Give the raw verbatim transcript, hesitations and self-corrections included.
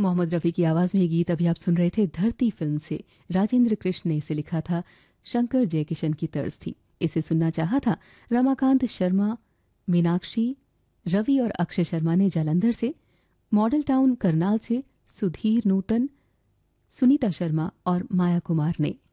मोहम्मद रफ़ी की आवाज़ में ये गीत अभी आप सुन रहे थे धरती फिल्म से। राजेंद्र कृष्ण ने इसे लिखा था, शंकर जयकिशन की तर्ज थी। इसे सुनना चाहा था रमाकांत शर्मा, मीनाक्षी, रवि और अक्षय शर्मा ने जालंधर से, मॉडल टाउन करनाल से सुधीर नूतन, सुनीता शर्मा और माया कुमार ने।